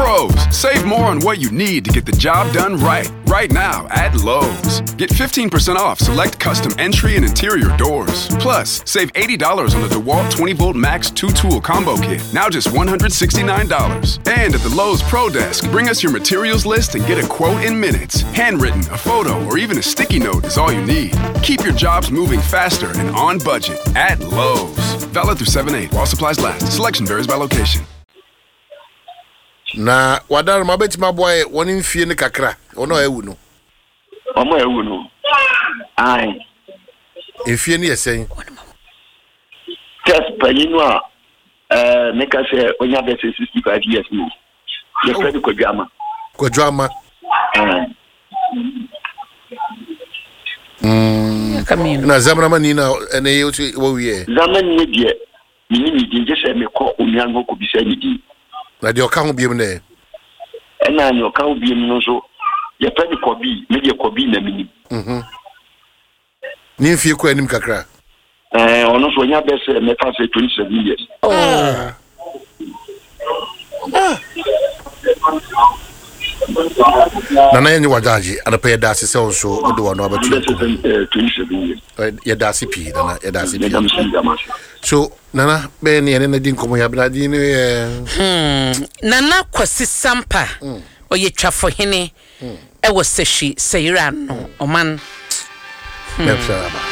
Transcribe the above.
Pros, save more on what you need to get the job done right. Right now at Lowe's. Get 15% off select custom entry and interior doors. Plus, save $80 on the DeWalt 20-volt Max 2-tool combo kit. Now just $169. And at the Lowe's Pro Desk, bring us your materials list and get a quote in minutes. Handwritten, a photo, or even a sticky note is all you need. Keep your jobs moving faster and on budget at Lowe's. Valid through 7/8 while supplies last. Selection varies by location. Na wadar mabeti maboy woni mfie ne kakra ono ewu no omo ewu no ai mfie ne yesen test panyinu a make us onya be 65 years no ye Fred Kwadwama na zamana mani na ene yotu wo wie zaman ne die ni je se me ko onyan ko bi se ni di na de oka ho biem ne na ni oka ho biem no so ye Fred Kobi me de Kobi na mini ni mfie ko anim kakra ono so onya be se me fa se 27 years Nana yenye wajaji anapea dasi se onso odo wano abatu 27 years ya dasi pi nana ya dasi pi so nana be ni ene na din komo ya bradi ni nana Kwasi Sampa oye twafo hene e wo seshi seyira no oman Mepsa